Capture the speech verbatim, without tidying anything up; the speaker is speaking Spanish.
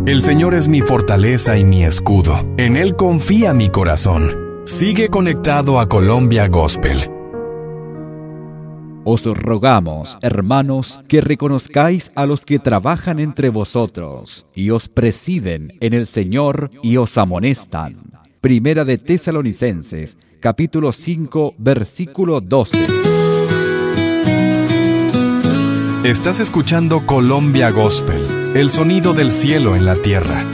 El Señor es mi fortaleza y mi escudo. En Él confía mi corazón. Sigue conectado a Colombia Gospel. Os rogamos, hermanos, que reconozcáis a los que trabajan entre vosotros y os presiden en el Señor y os amonestan. Primera de Tesalonicenses, capítulo cinco, versículo doce. Estás escuchando Colombia Gospel, el sonido del cielo en la tierra.